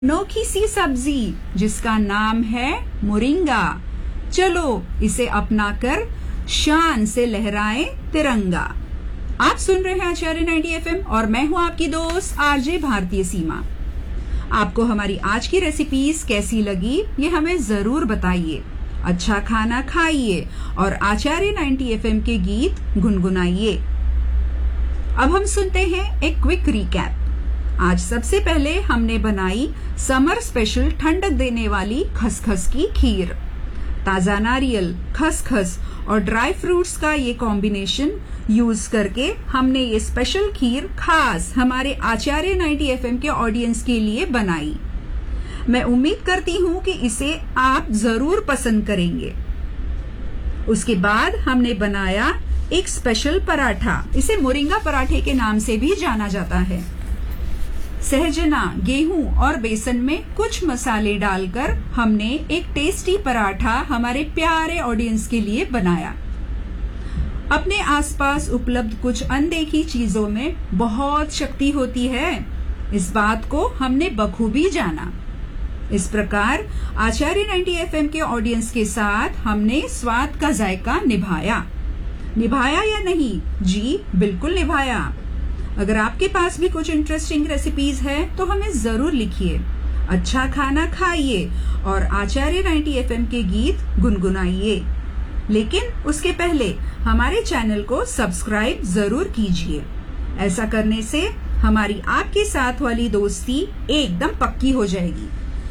अनोखी सी सब्जी जिसका नाम है मोरिंगा। चलो इसे अपनाकर शान से लहराएं तिरंगा। आप सुन रहे हैं आचार्य 90 FM और मैं हूं आपकी दोस्त आरजे भारतीय सीमा। आपको हमारी आज की रेसिपीज कैसी लगी ये हमें जरूर बताइए। अच्छा खाना खाइए और आचार्य 90 FM के गीत गुनगुनाइए। अब हम सुनते हैं एक क्विक रिकैप। आज सबसे पहले हमने बनाई समर स्पेशल ठंडक देने वाली खसखस की खीर। ताजा नारियल, खसखस और ड्राई फ्रूट्स का ये कॉम्बिनेशन यूज करके हमने ये स्पेशल खीर खास हमारे आचार्य 90 FM के ऑडियंस के लिए बनाई। मैं उम्मीद करती हूँ कि इसे आप जरूर पसंद करेंगे। उसके बाद हमने बनाया एक स्पेशल पराठा। इसे मोरिंगा पराठे के नाम से भी जाना जाता है। सहजना, गेहूं और बेसन में कुछ मसाले डालकर हमने एक टेस्टी पराठा हमारे प्यारे ऑडियंस के लिए बनाया। अपने आसपास उपलब्ध कुछ अनदेखी चीजों में बहुत शक्ति होती है, इस बात को हमने बखूबी जाना। इस प्रकार आचार्य 90 FM के ऑडियंस के साथ हमने स्वाद का जायका निभाया या नहीं? जी बिल्कुल निभाया। अगर आपके पास भी कुछ इंटरेस्टिंग रेसिपीज है तो हमें जरूर लिखिए। अच्छा खाना खाइए और आचार्य 90 FM के गीत गुनगुनाइए। लेकिन उसके पहले हमारे चैनल को सब्सक्राइब जरूर कीजिए। ऐसा करने से हमारी आपके साथ वाली दोस्ती एकदम पक्की हो जाएगी।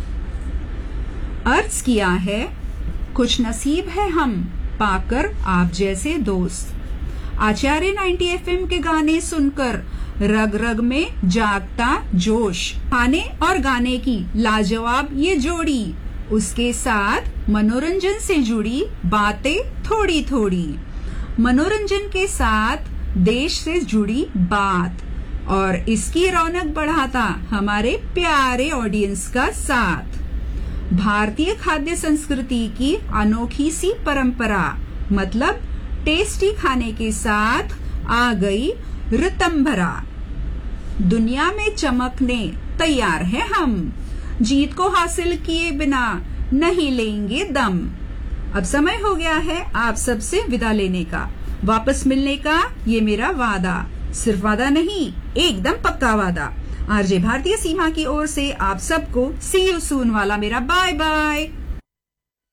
अर्ज किया है, कुछ नसीब है हम पाकर आप जैसे दोस्त। आचार्य 90 FM के गाने सुनकर रग रग में जागता जोश। खाने और गाने की लाजवाब ये जोड़ी, उसके साथ मनोरंजन से जुड़ी बातें थोड़ी थोड़ी। मनोरंजन के साथ देश से जुड़ी बात और इसकी रौनक बढ़ाता हमारे प्यारे ऑडियंस का साथ। भारतीय खाद्य संस्कृति की अनोखी सी परंपरा, मतलब टेस्टी खाने के साथ आ गई ऋतंभरा। दुनिया में चमकने तैयार है हम, जीत को हासिल किए बिना नहीं लेंगे दम। अब समय हो गया है आप सबसे विदा लेने का, वापस मिलने का ये मेरा वादा। सिर्फ वादा नहीं, एकदम पक्का वादा। आरजे भारतीय सीमा की ओर से आप सबको सी यू सून वाला मेरा बाय बाय।